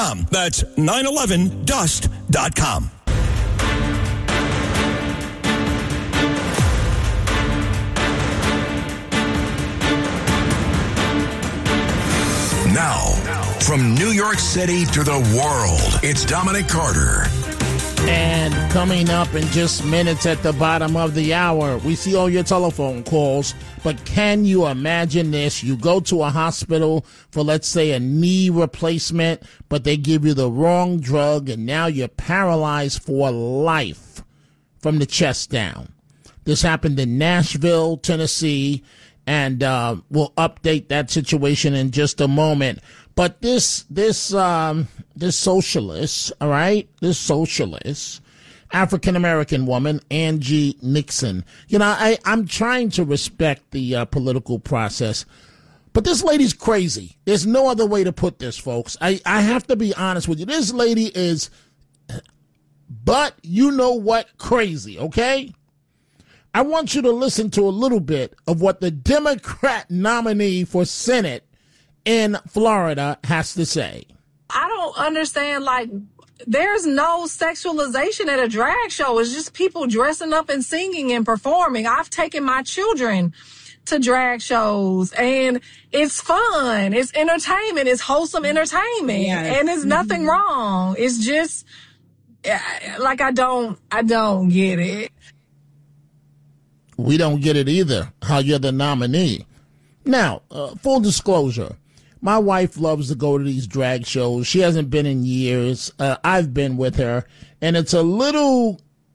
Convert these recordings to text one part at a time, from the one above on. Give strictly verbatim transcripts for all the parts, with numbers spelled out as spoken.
That's nine eleven dust dot com. Now, from New York City to the world, it's Dominic Carter. And coming up in just minutes at the bottom of the hour, we see all your telephone calls. But can you imagine this? You go to a hospital for, let's say, a knee replacement, but they give you the wrong drug, and now you're paralyzed for life from the chest down. This happened in Nashville, Tennessee, and uh, we'll update that situation in just a moment. But this this um, this socialist, all right, this socialist, African-American woman, Angie Nixon. You know, I, I'm trying to respect the uh, political process, but this lady's crazy. There's no other way to put this, folks. I, I have to be honest with you. This lady is, but you know what, crazy, okay? I want you to listen to a little bit of what the Democrat nominee for Senate in Florida has to say. I don't understand, like, there's no sexualization at a drag show. It's just people dressing up and singing and performing. I've taken my children to drag shows, and it's fun. It's entertainment. It's wholesome entertainment. Yes. And there's nothing wrong. It's just, like, I don't, I don't get it. We don't get it either, how you're the nominee. Now, uh, full disclosure. My wife loves to go to these drag shows. She hasn't been in years. Uh, I've been with her, and it's a little,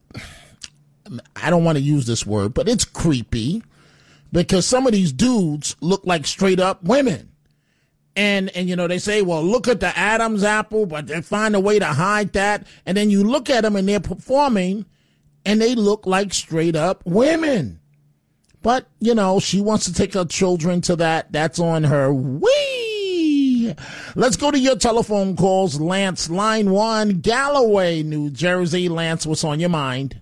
I don't want to use this word, but it's creepy because some of these dudes look like straight up women. And, and you know, they say, well, look at the Adam's apple, but they find a way to hide that. And then you look at them and they're performing, and they look like straight up women. But, you know, she wants to take her children to that. That's on her. Whee! Let's go to your telephone calls. Lance, line one, Galloway, New Jersey. Lance, what's on your mind?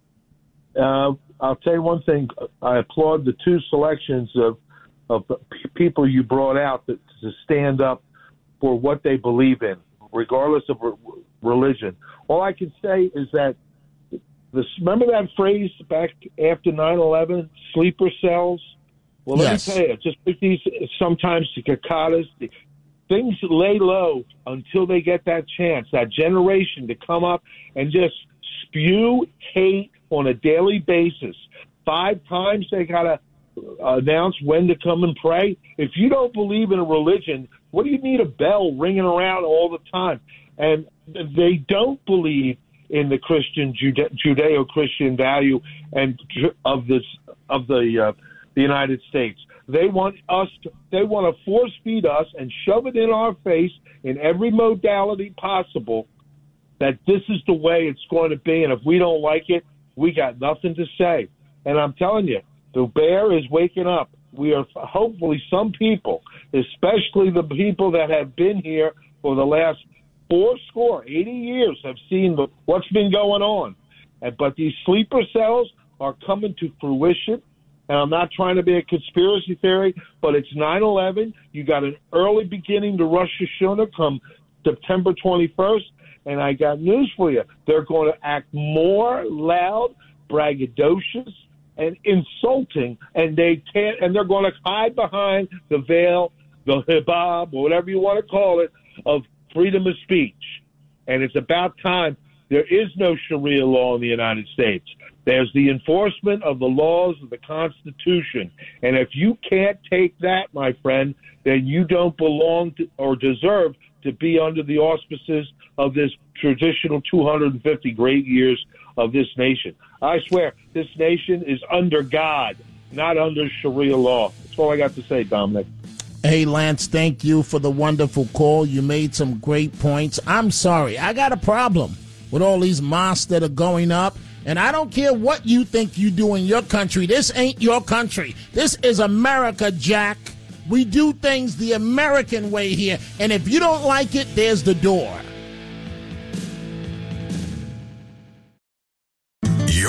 Uh, I'll tell you one thing. I applaud the two selections of, of people you brought out that, to stand up for what they believe in, regardless of re- religion. All I can say is that This, remember that phrase back after nine eleven, sleeper cells? Well, let yes. me tell you, just like these, sometimes the cicadas, the, things lay low until they get that chance, that generation to come up and just spew hate on a daily basis. Five times they got to announce when to come and pray. If you don't believe in a religion, what do you need a bell ringing around all the time? And they don't believe in the Christian Jude- Judeo-Christian value and of this of the uh, the United States. They want us to, they want to force feed us and shove it in our face in every modality possible that this is the way it's going to be, and if we don't like it, we got nothing to say. And I'm telling you, the bear is waking up. We are hopefully some people, especially the people that have been here for the last four score, eighty years, have seen the, what's been going on. And, but these sleeper cells are coming to fruition. And I'm not trying to be a conspiracy theory, but it's nine eleven. You got an early beginning to Rosh Hashanah come September twenty-first. And I got news for you. They're going to act more loud, braggadocious, and insulting. And they can't, and they're going to hide behind the veil, the hijab, or whatever you want to call it, of freedom of speech. And it's about time. There is no Sharia law in the United States. There's the enforcement of the laws of the Constitution. And if you can't take that, my friend, then you don't belong to or deserve to be under the auspices of this traditional two hundred fifty great years of this nation. I swear, this nation is under God, not under Sharia law. That's all I got to say, Dominic. Hey, Lance, thank you for the wonderful call. You made some great points. I'm sorry. I got a problem with all these mosques that are going up. And I don't care what you think you do in your country. This ain't your country. This is America, Jack. We do things the American way here. And if you don't like it, there's the door. Your health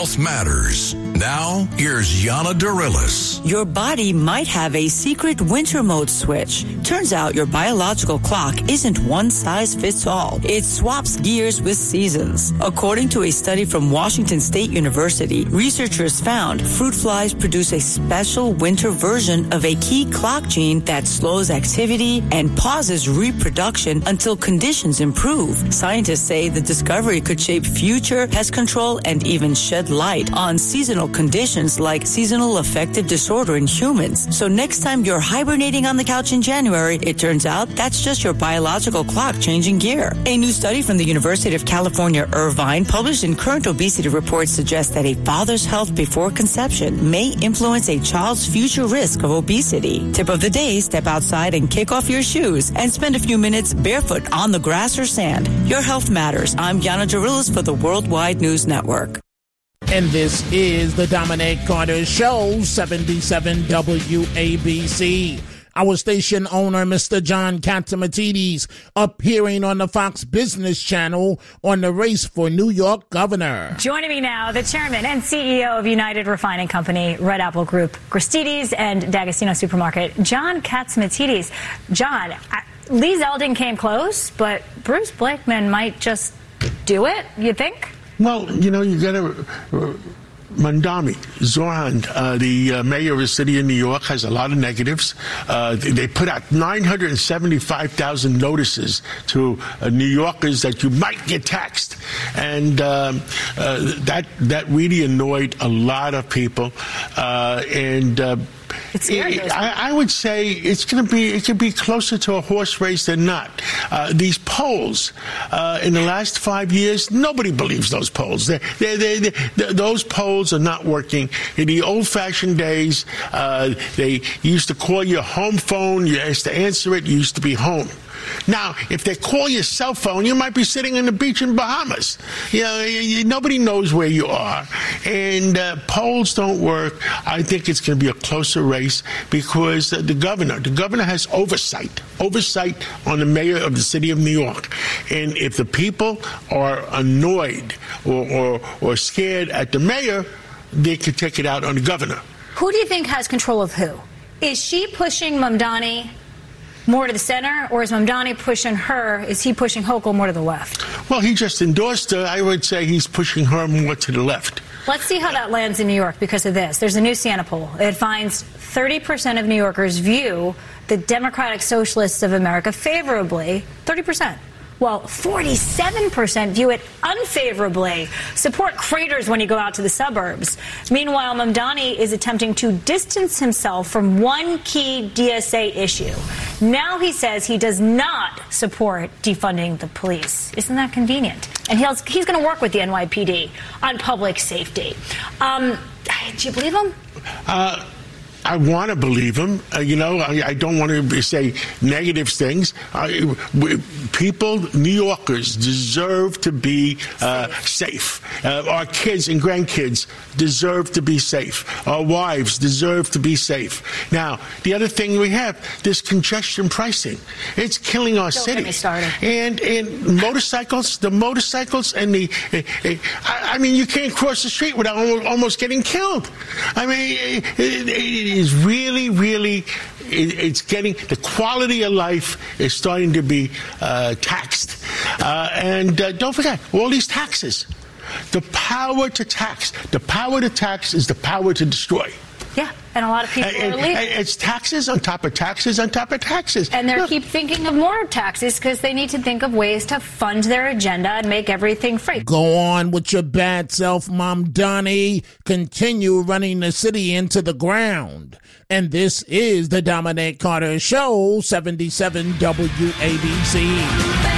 Health Matters. Now, here's Yana Darilis. Your body might have a secret winter mode switch. Turns out your biological clock isn't one size fits all. It swaps gears with seasons. According to a study from Washington State University, researchers found fruit flies produce a special winter version of a key clock gene that slows activity and pauses reproduction until conditions improve. Scientists say the discovery could shape future pest control and even shed light on seasonal conditions like seasonal affective disorder in humans. So next time you're hibernating on the couch in January, it turns out that's just your biological clock changing gear. A new study from the University of California, Irvine, published in Current Obesity Report, suggests that a father's health before conception may influence a child's future risk of obesity. Tip of the day, step outside and kick off your shoes and spend a few minutes barefoot on the grass or sand. Your health matters. I'm Yana Darilis for the Worldwide News Network. And this is the Dominic Carter Show, seventy-seven W A B C. Our station owner, Mister John Catsimatidis, appearing on the Fox Business Channel on the race for New York governor. Joining me now, the chairman and C E O of United Refining Company, Red Apple Group, Gristedes and D'Agostino Supermarket, John Catsimatidis. John, Lee Zeldin came close, but Bruce Blakeman might just do it, you think? Well, you know, you got to... Uh, Mamdani Zohran, uh, the uh, mayor of the city of New York, has a lot of negatives. Uh, they put out nine hundred seventy-five thousand notices to uh, New Yorkers that you might get taxed. And um, uh, that that really annoyed a lot of people. Uh, and uh, It's scary, it, I, I would say it's going to be it could be closer to a horse race than not. Uh, these polls uh, in the last five years, nobody believes those polls. They, they, they, they, those polls are not working. In the old-fashioned days, uh, they used to call your home phone. You used to answer it. You used to be home. Now, if they call your cell phone, you might be sitting on the beach in Bahamas. You know, you, you, nobody knows where you are. And uh, polls don't work. I think it's going to be a closer race because uh, the governor, the governor has oversight, oversight on the mayor of the city of New York. And if the people are annoyed or, or, or scared at the mayor, they could take it out on the governor. Who do you think has control of who? Is she pushing Mamdani more to the center, or is Mamdani pushing her? Is he pushing Hochul more to the left? Well, he just endorsed her. I would say he's pushing her more to the left. Let's see how that lands in New York because of this. There's a new Siena poll. It finds thirty percent of New Yorkers view the Democratic Socialists of America favorably, thirty percent. While forty-seven percent view it unfavorably. Support craters when you go out to the suburbs. Meanwhile, Mamdani is attempting to distance himself from one key D S A issue. Now he says he does not support defunding the police. Isn't that convenient? And he's, he's going to work with the N Y P D on public safety. Um, do you believe him? Uh I want to believe him. Uh, you know, I, I don't want to say negative things. I, we, people, New Yorkers, deserve to be uh, safe. Uh, our kids and grandkids deserve to be safe. Our wives deserve to be safe. Now, the other thing we have, this congestion pricing. It's killing our Don't city. Get me started. And and motorcycles, the motorcycles and the. Uh, uh, I, I mean, you can't cross the street without almost, almost getting killed. I mean. It, it, it, is really, really, it's getting, the quality of life is starting to be uh, taxed. Uh, and uh, don't forget, all these taxes, the power to tax, the power to tax is the power to destroy. Yeah, and a lot of people and, are leaving. And it's taxes on top of taxes on top of taxes. And they Look, keep thinking of more taxes because they need to think of ways to fund their agenda and make everything free. Go on with your bad self, Mamdani. Continue running the city into the ground. And this is the Dominic Carter Show, seventy-seven W A B C.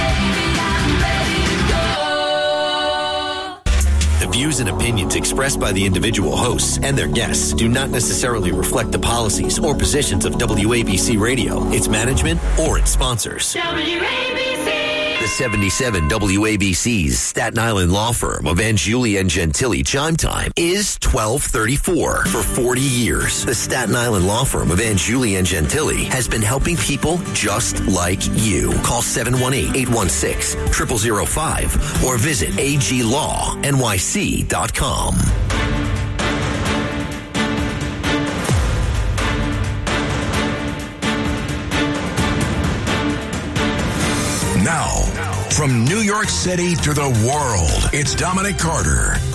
The views and opinions expressed by the individual hosts and their guests do not necessarily reflect the policies or positions of W A B C Radio, its management, or its sponsors. W A B C. The seventy-seven W A B C's Staten Island law firm of Angiuli and Gentili Chime Time is twelve thirty-four. For forty years, the Staten Island law firm of Angiuli and Gentili has been helping people just like you. Call seven one eight, eight one six, zero zero zero five or visit a g law n y c dot com. From New York City to the world, it's Dominic Carter.